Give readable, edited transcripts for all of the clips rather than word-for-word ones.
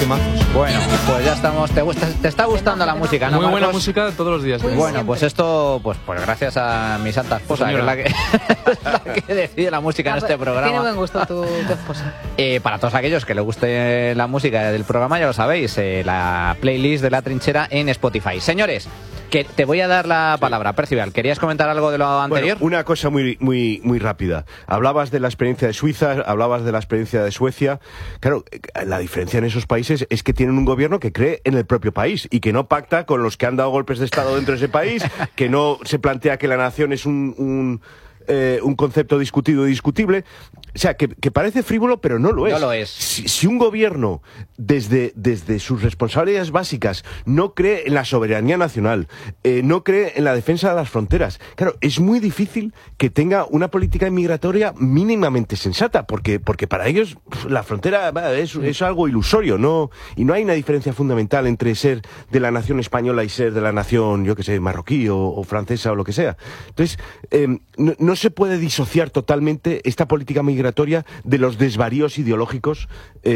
temazos. Bueno, pues ya estamos. ¿Te está gustando la música, no, Muy buena Marcos? música todos los días. Bueno, pues esto, pues gracias a mi santa esposa, que es la que decide la música en este programa. Tiene buen gusto tu esposa. Para todos aquellos que les guste la música del programa, ya lo sabéis, la playlist de La Trinchera en Spotify. Señores, que te voy a dar la palabra. Percival, ¿querías comentar algo de lo anterior? Bueno, una cosa muy rápida. Hablabas de la experiencia de Suiza, hablabas de la experiencia de Suecia. Claro, la diferencia en esos países es que tienen un gobierno que cree en el propio país y que no pacta con los que han dado golpes de Estado dentro de ese país, que no se plantea que la nación es un concepto discutido y discutible. O sea, que parece frívolo, pero no lo es. No lo es. Si un gobierno, desde sus responsabilidades básicas, no cree en la soberanía nacional, no cree en la defensa de las fronteras, claro, es muy difícil que tenga una política inmigratoria mínimamente sensata, porque para ellos la frontera es algo ilusorio, ¿no? Y no hay una diferencia fundamental entre ser de la nación española y ser de la nación, yo que sé, marroquí o francesa o lo que sea. Entonces, no se puede disociar totalmente esta política migratoria de los desvaríos ideológicos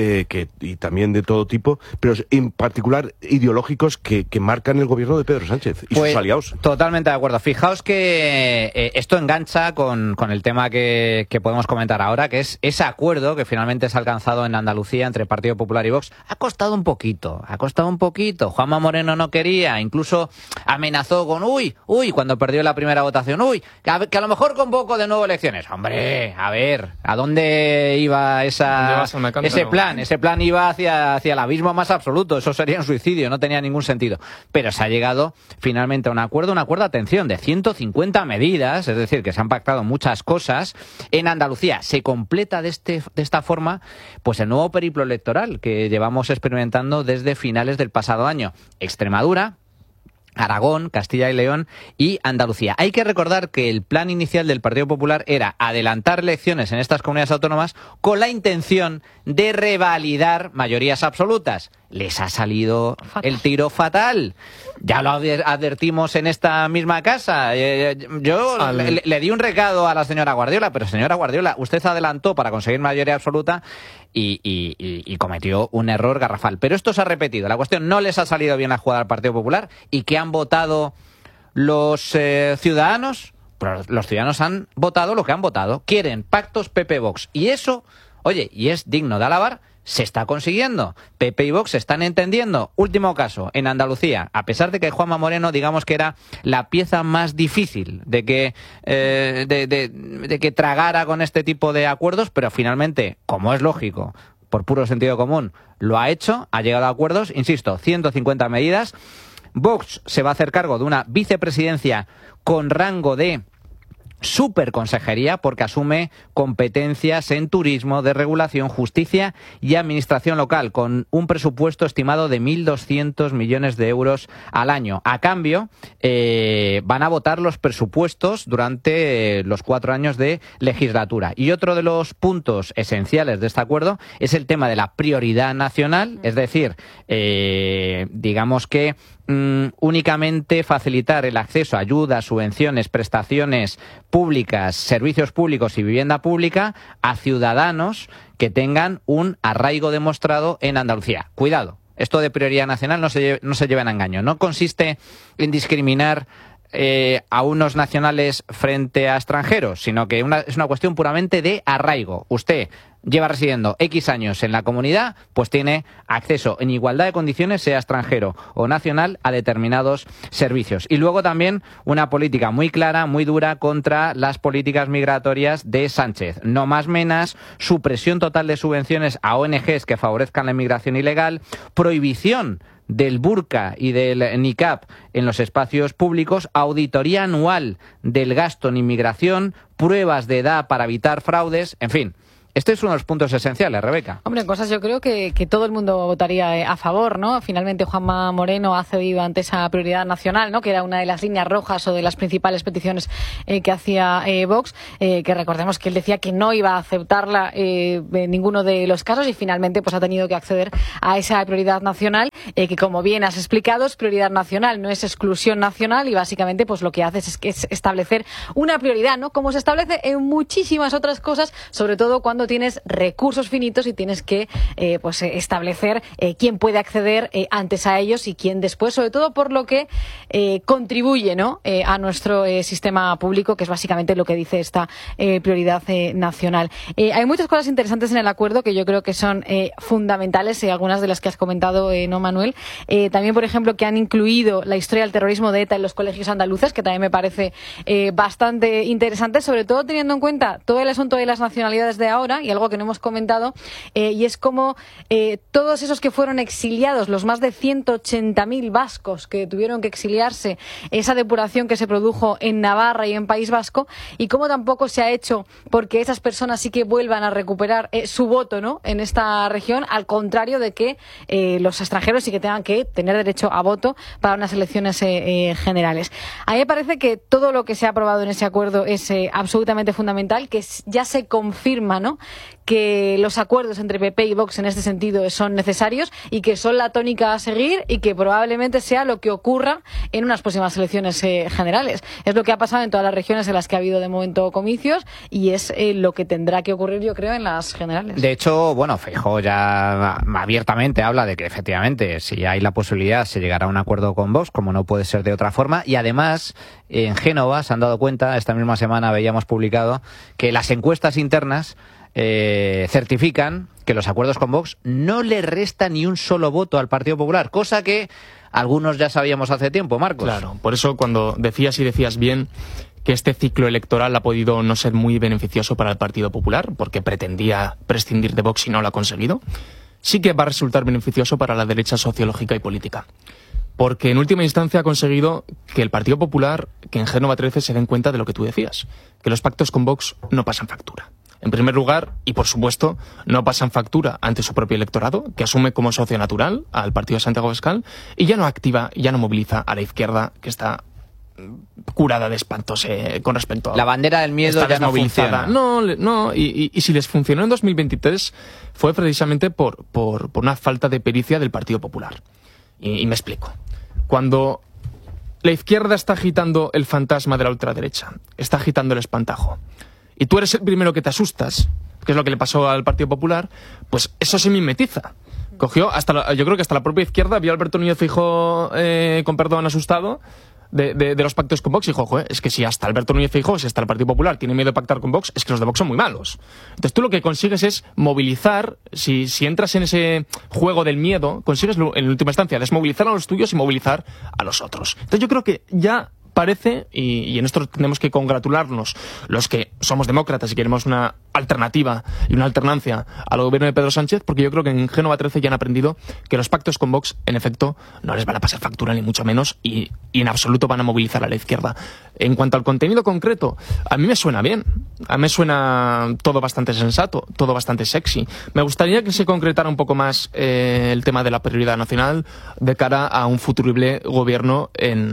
y también de todo tipo, pero en particular ideológicos que marcan el gobierno de Pedro Sánchez y sus aliados. Totalmente de acuerdo. Fijaos que esto engancha con el tema que podemos comentar ahora, que es ese acuerdo que finalmente se ha alcanzado en Andalucía entre Partido Popular y Vox. Ha costado un poquito. Juanma Moreno no quería, incluso amenazó con cuando perdió la primera votación, que a lo mejor convoco de nuevo elecciones. Hombre, a ver, ¿a dónde iba ese plan? Ese plan iba hacia el abismo más absoluto. Eso sería un suicidio, no tenía ningún sentido. Pero se ha llegado finalmente a un acuerdo, atención, de 150 medidas, es decir, que se han pactado muchas cosas. En Andalucía se completa de esta forma pues el nuevo periplo electoral que llevamos experimentando desde finales del pasado año. Extremadura, Aragón, Castilla y León y Andalucía. Hay que recordar que el plan inicial del Partido Popular era adelantar elecciones en estas comunidades autónomas con la intención de revalidar mayorías absolutas. Les ha salido el tiro fatal. Ya lo advertimos en esta misma casa. Yo le di un recado a la señora Guardiola, pero señora Guardiola, usted adelantó para conseguir mayoría absoluta y cometió un error garrafal. Pero esto se ha repetido. La cuestión, no les ha salido bien la jugada al Partido Popular. ¿Y qué han votado los ciudadanos? Pues los ciudadanos han votado lo que han votado. Quieren pactos PP-Vox. Y eso, y es digno de alabar, se está consiguiendo. PP y Vox se están entendiendo. Último caso, en Andalucía, a pesar de que Juanma Moreno, digamos que era la pieza más difícil de que tragara con este tipo de acuerdos, pero finalmente, como es lógico, por puro sentido común, lo ha hecho, ha llegado a acuerdos, insisto, 150 medidas. Vox se va a hacer cargo de una vicepresidencia con rango de superconsejería porque asume competencias en turismo, desregulación, justicia y administración local, con un presupuesto estimado de 1.200 millones de euros al año. A cambio, van a votar los presupuestos durante los 4 años de legislatura. Y otro de los puntos esenciales de este acuerdo es el tema de la prioridad nacional, es decir, digamos que únicamente facilitar el acceso a ayudas, subvenciones, prestaciones públicas, servicios públicos y vivienda pública a ciudadanos que tengan un arraigo demostrado en Andalucía. Cuidado, esto de prioridad nacional no se lleva en engaño. No consiste en discriminar a unos nacionales frente a extranjeros, sino que es una cuestión puramente de arraigo. Usted lleva residiendo X años en la comunidad, pues tiene acceso en igualdad de condiciones, sea extranjero o nacional, a determinados servicios. Y luego también una política muy clara, muy dura contra las políticas migratorias de Sánchez. No más menas, supresión total de subvenciones a ONGs que favorezcan la inmigración ilegal, prohibición del burka y del niqab en los espacios públicos, auditoría anual del gasto en inmigración, pruebas de edad para evitar fraudes, en fin. Este es uno de los puntos esenciales, Rebeca. Hombre, cosas yo creo que todo el mundo votaría a favor, ¿no? Finalmente Juanma Moreno ha cedido ante esa prioridad nacional, ¿no? Que era una de las líneas rojas o de las principales peticiones que hacía Vox, que recordemos que él decía que no iba a aceptarla en ninguno de los casos y finalmente pues ha tenido que acceder a esa prioridad nacional, que como bien has explicado es prioridad nacional, no es exclusión nacional y básicamente pues lo que hace es establecer una prioridad, ¿no? Como se establece en muchísimas otras cosas, sobre todo cuando cuando tienes recursos finitos y tienes que establecer quién puede acceder antes a ellos y quién después, sobre todo por lo que contribuye, ¿no?, a nuestro sistema público, que es básicamente lo que dice esta prioridad nacional. Hay muchas cosas interesantes en el acuerdo que yo creo que son fundamentales, algunas de las que has comentado, ¿no, Manuel? También, por ejemplo, que han incluido la historia del terrorismo de ETA en los colegios andaluces, que también me parece bastante interesante, sobre todo teniendo en cuenta todo el asunto de las nacionalidades de ahora, y algo que no hemos comentado, y es como todos esos que fueron exiliados, los más de 180.000 vascos que tuvieron que exiliarse, esa depuración que se produjo en Navarra y en País Vasco, y cómo tampoco se ha hecho porque esas personas sí que vuelvan a recuperar su voto, ¿no?, en esta región, al contrario de que los extranjeros sí que tengan que tener derecho a voto para unas elecciones generales. A mí me parece que todo lo que se ha aprobado en ese acuerdo es absolutamente fundamental, que ya se confirma, ¿no?, que los acuerdos entre PP y Vox en este sentido son necesarios y que son la tónica a seguir y que probablemente sea lo que ocurra en unas próximas elecciones generales. Es lo que ha pasado en todas las regiones en las que ha habido de momento comicios y es lo que tendrá que ocurrir, yo creo, en las generales. De hecho, bueno, Feijóo ya abiertamente habla de que efectivamente, si hay la posibilidad, se llegará a un acuerdo con Vox, como no puede ser de otra forma, y además en Génova se han dado cuenta, esta misma semana veíamos publicado, que las encuestas internas certifican que los acuerdos con Vox no le resta ni un solo voto al Partido Popular, cosa que algunos ya sabíamos hace tiempo, Marcos. Claro, por eso cuando decías bien que este ciclo electoral ha podido no ser muy beneficioso para el Partido Popular, porque pretendía prescindir de Vox y no lo ha conseguido, sí que va a resultar beneficioso para la derecha sociológica y política. Porque en última instancia ha conseguido que el Partido Popular, que en Génova 13 se den cuenta de lo que tú decías, que los pactos con Vox no pasan factura. En primer lugar, y por supuesto, no pasan factura ante su propio electorado, que asume como socio natural al partido de Santiago Abascal, y ya no activa, ya no moviliza a la izquierda, que está curada de espantos con respecto a... La bandera del miedo ya no funciona. No, y si les funcionó en 2023 fue precisamente por una falta de pericia del Partido Popular. Y me explico. Cuando la izquierda está agitando el fantasma de la ultraderecha, está agitando el espantajo, y tú eres el primero que te asustas, que es lo que le pasó al Partido Popular, pues eso se mimetiza. Cogió yo creo que hasta la propia izquierda vio a Alberto Núñez Feijóo, con perdón, asustado de los pactos con Vox y dijo, joder, es que si hasta Alberto Núñez Feijóo, si hasta el Partido Popular tiene miedo de pactar con Vox, es que los de Vox son muy malos. Entonces tú lo que consigues es movilizar, si entras en ese juego del miedo, consigues en última instancia desmovilizar a los tuyos y movilizar a los otros. Entonces yo creo que ya parece, y en esto tenemos que congratularnos los que somos demócratas y queremos una alternativa y una alternancia al gobierno de Pedro Sánchez, porque yo creo que en Génova 13 ya han aprendido que los pactos con Vox, en efecto, no les van a pasar factura ni mucho menos y en absoluto van a movilizar a la izquierda. En cuanto al contenido concreto, a mí me suena bien, a mí me suena todo bastante sensato, todo bastante sexy. Me gustaría que se concretara un poco más el tema de la prioridad nacional de cara a un futurible gobierno,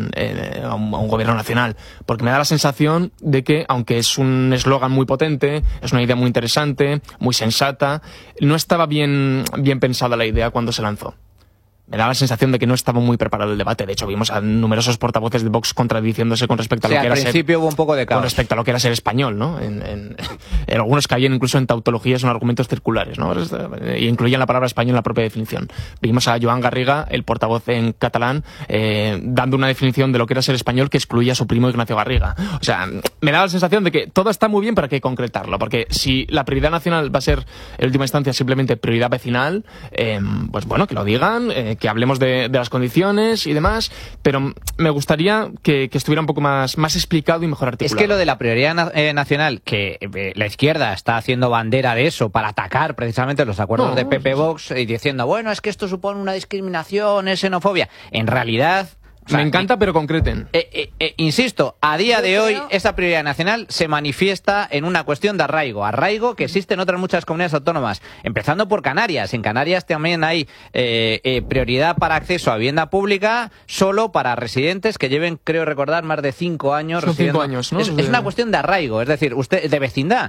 a un gobierno nacional, porque me da la sensación de que, aunque es un eslogan muy potente, es una idea muy interesante, muy sensata, no estaba bien pensada la idea cuando se lanzó. Me da la sensación de que no estaba muy preparado el debate. De hecho, vimos a numerosos portavoces de Vox contradiciéndose con respecto a lo que era ser... al principio hubo un poco de caos. Con respecto a lo que era ser español, ¿no? En algunos caían incluso en tautologías, son argumentos circulares, ¿no? Y incluían la palabra español en la propia definición. Vimos a Joan Garriga, el portavoz en catalán, dando una definición de lo que era ser español que excluía a su primo Ignacio Garriga. O sea, me da la sensación de que todo está muy bien, pero hay que concretarlo. Porque si la prioridad nacional va a ser, en última instancia, simplemente prioridad vecinal, pues bueno, que lo digan, que hablemos de las condiciones y demás, pero me gustaría que estuviera un poco más explicado y mejor articulado. Es que lo de la prioridad nacional, que la izquierda está haciendo bandera de eso para atacar precisamente los acuerdos de PP-Vox y diciendo, bueno, es que esto supone una discriminación, es xenofobia. En realidad... O sea, me encanta, pero concreten. Insisto, a día de hoy esa prioridad nacional se manifiesta en una cuestión de arraigo que existe en otras muchas comunidades autónomas, empezando por Canarias. En Canarias también hay prioridad para acceso a vivienda pública solo para residentes que lleven, creo recordar, más de 5 años. Son 5 años, ¿no? Es una cuestión de arraigo, es decir, de vecindad,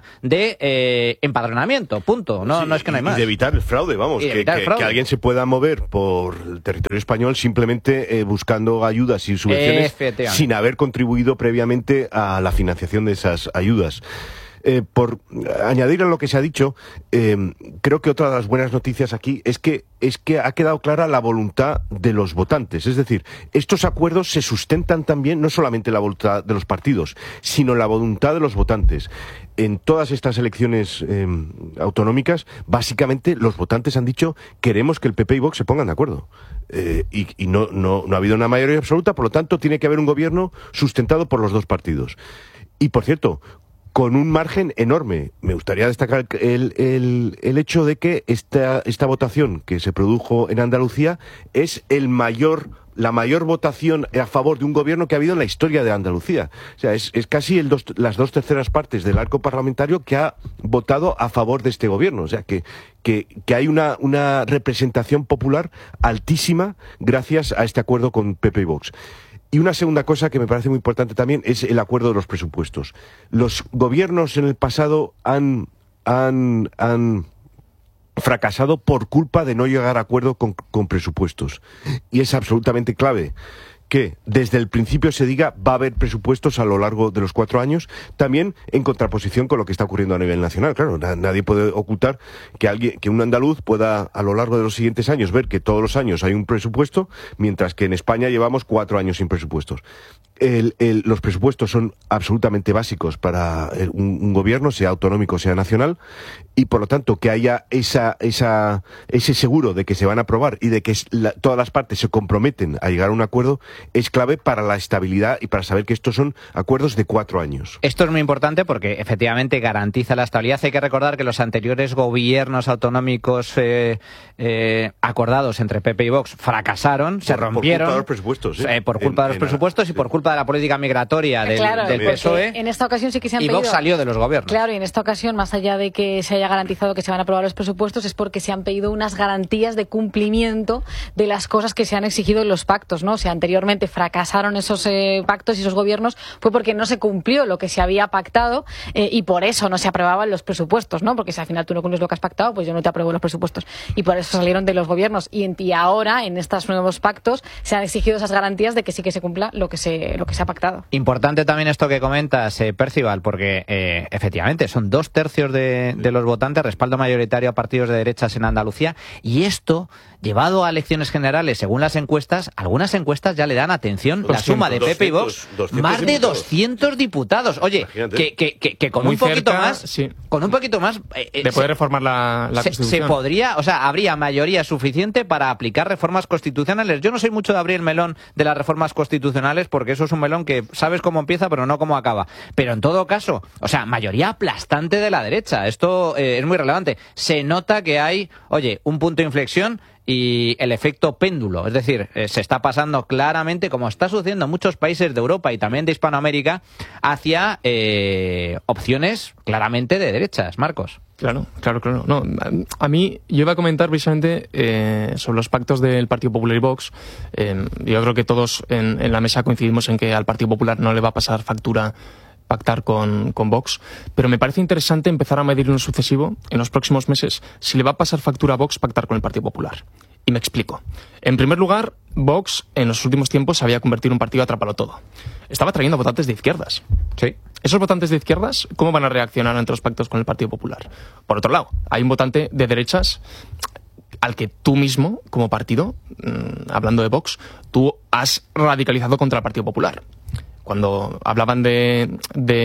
de empadronamiento, punto. No, sí, no es que no hay más. Y de evitar el fraude, vamos, que alguien se pueda mover por el territorio español simplemente buscando ayudas y subvenciones sin haber contribuido previamente a la financiación de esas ayudas. Por añadir a lo que se ha dicho, creo que otra de las buenas noticias aquí es que ha quedado clara la voluntad de los votantes. Es decir, estos acuerdos se sustentan también no solamente en la voluntad de los partidos, sino en la voluntad de los votantes. En todas estas elecciones autonómicas, básicamente los votantes han dicho: queremos que el PP y Vox se pongan de acuerdo. Y no ha habido una mayoría absoluta, por lo tanto tiene que haber un gobierno sustentado por los dos partidos. Y por cierto, con un margen enorme. Me gustaría destacar el hecho de que esta votación que se produjo en Andalucía es la mayor votación a favor de un gobierno que ha habido en la historia de Andalucía. O sea, es casi las 2/3 partes del arco parlamentario que ha votado a favor de este gobierno. O sea, que hay una representación popular altísima gracias a este acuerdo con PP y Vox. Y una segunda cosa que me parece muy importante también es el acuerdo de los presupuestos. Los gobiernos en el pasado han fracasado por culpa de no llegar a acuerdo con presupuestos. Y es absolutamente clave que desde el principio se diga: va a haber presupuestos a lo largo de los 4 años, también en contraposición con lo que está ocurriendo a nivel nacional. Claro, nadie puede ocultar que un andaluz pueda a lo largo de los siguientes años ver que todos los años hay un presupuesto, mientras que en España llevamos 4 años sin presupuestos. Los presupuestos son absolutamente básicos para un gobierno, sea autonómico, sea nacional, y por lo tanto que haya ese seguro de que se van a aprobar y de que todas las partes se comprometen a llegar a un acuerdo es clave para la estabilidad y para saber que estos son acuerdos de 4 años. Esto es muy importante porque efectivamente garantiza la estabilidad. Hay que recordar que los anteriores gobiernos autonómicos acordados entre PP y Vox fracasaron, se rompieron. Por culpa de los presupuestos. Por culpa de los presupuestos y por culpa de la política migratoria del PSOE. En esta ocasión sí que se han y pedido, Vox salió de los gobiernos. Claro, y en esta ocasión, más allá de que se haya garantizado que se van a aprobar los presupuestos, es porque se han pedido unas garantías de cumplimiento de las cosas que se han exigido en los pactos, ¿no? O sea, anteriormente fracasaron esos pactos y esos gobiernos fue porque no se cumplió lo que se había pactado y por eso no se aprobaban los presupuestos, ¿no? Porque si al final tú no cumples lo que has pactado, pues yo no te apruebo los presupuestos. Y por eso salieron de los gobiernos. Y ahora, en estos nuevos pactos, se han exigido esas garantías de que sí que se cumpla lo que se ha pactado. Importante también esto que comentas, Percival, porque efectivamente son 2/3 de los votantes, respaldo mayoritario a partidos de derechas en Andalucía, y esto, llevado a elecciones generales, según las encuestas, algunas encuestas ya le dan atención, la suma de PP y Vox, más de 200 diputados. Oye, que con un poquito más, sí, con un poquito más de poder reformar la Constitución. Se podría, o sea, habría mayoría suficiente para aplicar reformas constitucionales. Yo no soy mucho de abrir el melón de las reformas constitucionales porque eso es un melón que sabes cómo empieza pero no cómo acaba. Pero en todo caso, o sea, mayoría aplastante de la derecha. Esto es muy relevante. Se nota que hay, oye, un punto de inflexión y el efecto péndulo, es decir, se está pasando claramente, como está sucediendo en muchos países de Europa y también de Hispanoamérica, hacia opciones claramente de derechas. Marcos. Claro. No, a mí, yo iba a comentar precisamente sobre los pactos del Partido Popular y Vox. Yo creo que todos en la mesa coincidimos en que al Partido Popular no le va a pasar factura pactar con Vox, pero me parece interesante empezar a medir en lo sucesivo, en los próximos meses, si le va a pasar factura a Vox pactar con el Partido Popular. Y me explico. En primer lugar, Vox en los últimos tiempos se había convertido en un partido atrápalo todo. Estaba trayendo votantes de izquierdas. Sí. Esos votantes de izquierdas, ¿cómo van a reaccionar ante los pactos con el Partido Popular? Por otro lado, hay un votante de derechas al que tú mismo, como partido, hablando de Vox, tú has radicalizado contra el Partido Popular. Cuando hablaban de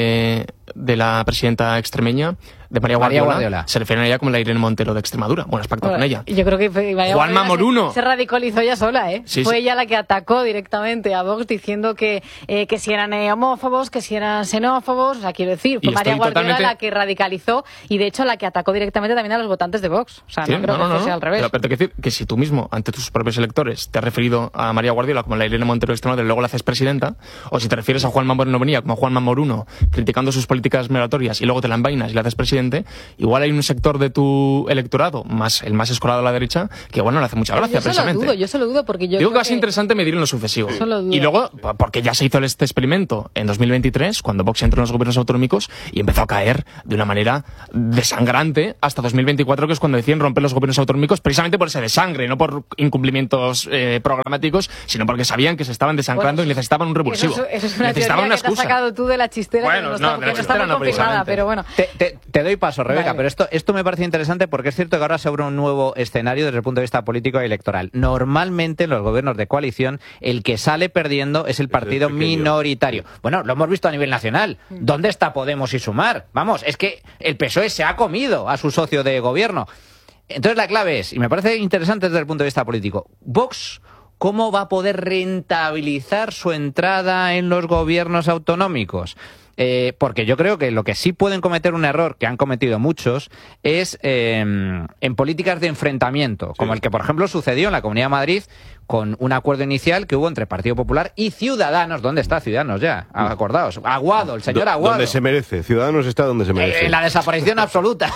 la presidenta extremeña, de María Guardiola, se refieren a ella como la Irene Montero de Extremadura. Bueno, has pactado con ella. Yo creo que Juanma Moruno se radicalizó ella sola, ¿eh? Sí, fue ella la que atacó directamente a Vox diciendo que si eran homófobos, que si eran xenófobos. O sea, quiero decir, fue María Guardiola la que radicalizó y de hecho la que atacó directamente también a los votantes de Vox. O sea, sí, no creo que fuese al revés. Pero te quiero decir que si tú mismo, ante tus propios electores, te has referido a María Guardiola como la Irene Montero de Extremadura y luego la haces presidenta, o si te refieres a Juanma Moruno como Juanma Moruno, criticando sus políticas migratorias y luego te la envainas y la haces presidente, igual hay un sector de tu electorado, más el más escorado a la derecha, que igual no le hace mucha gracia, precisamente. Yo se lo dudo porque yo digo que va a ser interesante medir en lo sucesivo. Y luego, porque ya se hizo este experimento en 2023, cuando Vox entró en los gobiernos autonómicos y empezó a caer de una manera desangrante hasta 2024, que es cuando deciden romper los gobiernos autonómicos precisamente por ese desangre, no por incumplimientos programáticos, sino porque sabían que se estaban desangrando y necesitaban un revulsivo. Eso es una necesitaban teoría una que te has excusa. sacado tú de la chistera. Bueno, no, de la está muy confirmada, pero bueno. Te doy paso, Rebeca, Vale. pero esto me parece interesante porque es cierto que ahora se abre un nuevo escenario desde el punto de vista político y electoral. Normalmente en los gobiernos de coalición el que sale perdiendo es el partido minoritario. Bueno, lo hemos visto a nivel nacional. ¿Dónde está Podemos y Sumar? Vamos, es que el PSOE se ha comido a su socio de gobierno. Entonces la clave es, y me parece interesante desde el punto de vista político, Vox, ¿cómo va a poder rentabilizar su entrada en los gobiernos autonómicos? Porque yo creo que lo que sí pueden cometer un error, que han cometido muchos, es en políticas de enfrentamiento, como el que, por ejemplo, sucedió en la Comunidad de Madrid con un acuerdo inicial que hubo entre Partido Popular y Ciudadanos. ¿Dónde está Ciudadanos ya? Acordaos. Aguado, el señor Aguado. Donde se merece. Ciudadanos está donde se merece. La desaparición absoluta.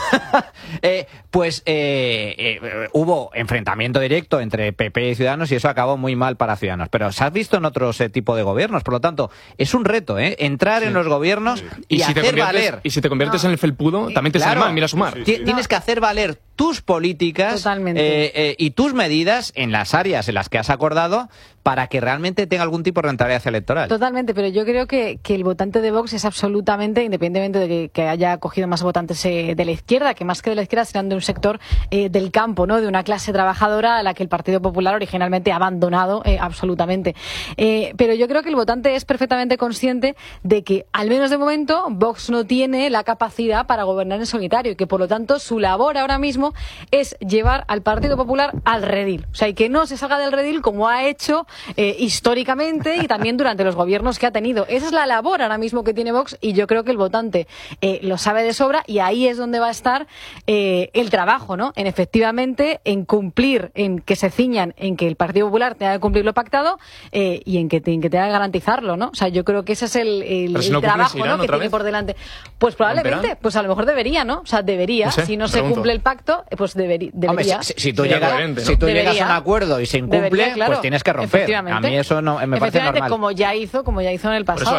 Hubo enfrentamiento directo entre PP y Ciudadanos y eso acabó muy mal para Ciudadanos. Pero se ha visto en otros tipo de gobiernos. Por lo tanto, es un reto, entrar en los gobiernos y si hacer valer. Y si te conviertes en el felpudo, también te sale mal, mira Sumar. Tienes que hacer valer tus políticas y tus medidas en las áreas en las que has acordado para que realmente tenga algún tipo de rentabilidad electoral. Totalmente, pero yo creo que el votante de Vox es absolutamente, independientemente de que haya cogido más votantes de la izquierda, que más que de la izquierda serán de un sector del campo, ¿no? De una clase trabajadora a la que el Partido Popular originalmente ha abandonado absolutamente. Pero yo creo que el votante es perfectamente consciente de que, al menos de momento, Vox no tiene la capacidad para gobernar en solitario y que, por lo tanto, su labor ahora mismo es llevar al Partido Popular al redil. O sea, y que no se salga del redil como ha hecho históricamente y también durante los gobiernos que ha tenido. Esa es la labor ahora mismo que tiene Vox y yo creo que el votante lo sabe de sobra y ahí es donde va a estar el trabajo, ¿no? En efectivamente, en cumplir, en que se ciñan, en que el Partido Popular tenga que cumplir lo pactado y en que tenga que garantizarlo, ¿no? O sea, yo creo que ese es el trabajo, ¿no? Que tiene por delante. Pues probablemente, pues a lo mejor debería, ¿no? O sea, debería, no sé, si no se cumple el pacto, pues debería. Hombre, si tú llegas a un acuerdo y se incumple, claro, pues tienes que romper. A mí eso no me parece normal. Como ya hizo en el pasado.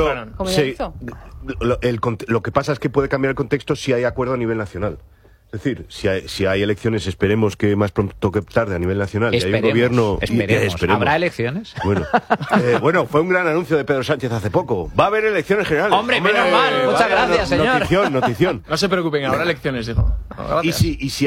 Lo que pasa es que puede cambiar el contexto si hay acuerdo a nivel nacional. Es decir, si hay elecciones, esperemos que más pronto que tarde a nivel nacional, y hay un gobierno... Esperemos. ¿Habrá elecciones? Bueno, fue un gran anuncio de Pedro Sánchez hace poco. Va a haber elecciones generales. Hombre, menos mal. Muchas gracias, señor. Notición. No se preocupen, habrá elecciones, dijo. Y si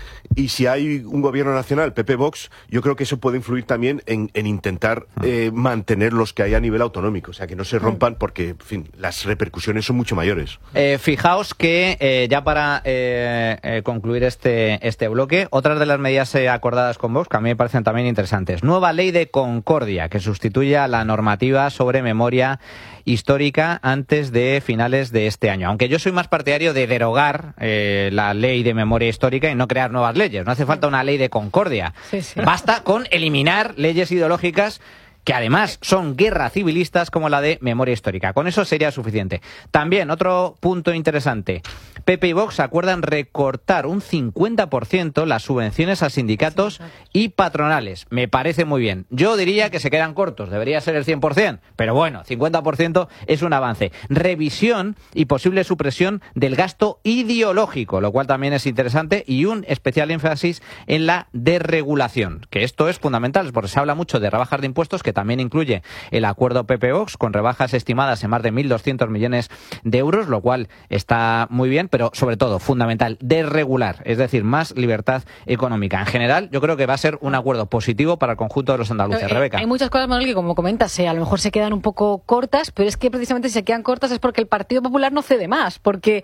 hay un gobierno nacional, PP-Vox, yo creo que eso puede influir también en intentar mantener los que hay a nivel autonómico. O sea, que no se rompan porque, en fin, las repercusiones son mucho mayores. Fijaos que ya para concluir este bloque, otras de las medidas acordadas con Vox que a mí me parecen también interesantes. Nueva ley de concordia que sustituye a la normativa sobre memoria histórica antes de finales de este año. Aunque yo soy más partidario de derogar la ley de memoria histórica y no crear nuevas leyes. No hace falta una ley de concordia. Sí. Basta con eliminar leyes ideológicas que además son guerra civilistas como la de memoria histórica. Con eso sería suficiente. También, otro punto interesante. PP y Vox acuerdan recortar un 50% las subvenciones a sindicatos y patronales. Me parece muy bien. Yo diría que se quedan cortos, debería ser el 100%, pero bueno, 50% es un avance. Revisión y posible supresión del gasto ideológico, lo cual también es interesante, y un especial énfasis en la desregulación, que esto es fundamental, porque se habla mucho de rebajas de impuestos, que también incluye el acuerdo PP-Vox, con rebajas estimadas en más de 1.200 millones de euros, lo cual está muy bien, pero sobre todo, fundamental, desregular, es decir, más libertad económica. En general, yo creo que va a ser un acuerdo positivo para el conjunto de los andaluces. Rebeca. Hay muchas cosas, Manuel, que como comentas, a lo mejor se quedan un poco cortas, pero es que precisamente si se quedan cortas es porque el Partido Popular no cede más, porque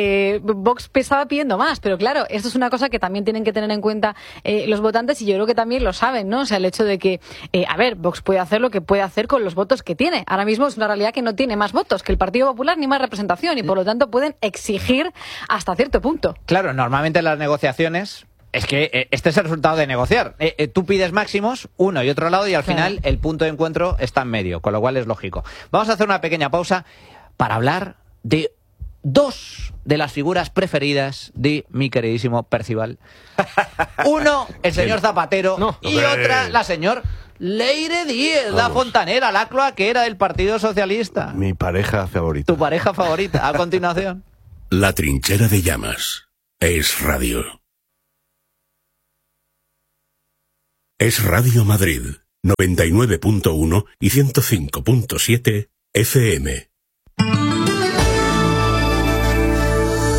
Vox estaba pidiendo más, pero claro, esto es una cosa que también tienen que tener en cuenta los votantes y yo creo que también lo saben, ¿no? O sea, el hecho de que, Vox puede hacer lo que puede hacer con los votos que tiene. Ahora mismo es una realidad que no tiene más votos que el Partido Popular ni más representación y por lo tanto pueden exigir hasta cierto punto. Claro, normalmente las negociaciones... Es que este es el resultado de negociar. Tú pides máximos, uno y otro lado, y al final el punto de encuentro está en medio, con lo cual es lógico. Vamos a hacer una pequeña pausa para hablar de dos de las figuras preferidas de mi queridísimo Percival. Uno, el señor Zapatero, y otra, la señor Leire Díez, la fontanera, la cloaquera del Partido Socialista. Mi pareja favorita. Tu pareja favorita. A continuación. La trinchera de llamas. Es radio. Es Radio Madrid, 99.1 y 105.7 FM.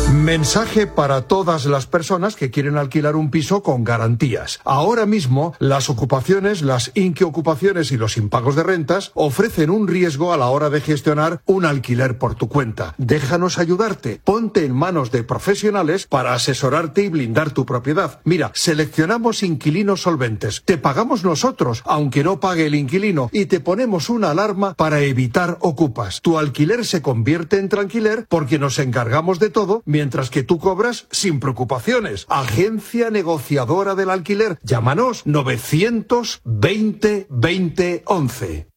Mensaje para todas las personas que quieren alquilar un piso con garantías. Ahora mismo, las ocupaciones, las inquiocupaciones y los impagos de rentas ofrecen un riesgo a la hora de gestionar un alquiler por tu cuenta. Déjanos ayudarte. Ponte en manos de profesionales para asesorarte y blindar tu propiedad. Mira, seleccionamos inquilinos solventes. Te pagamos nosotros, aunque no pague el inquilino, y te ponemos una alarma para evitar ocupas. Tu alquiler se convierte en tranquiler porque nos encargamos de todo, mientras que tú cobras sin preocupaciones. Agencia negociadora del alquiler. Llámanos 920 20 11.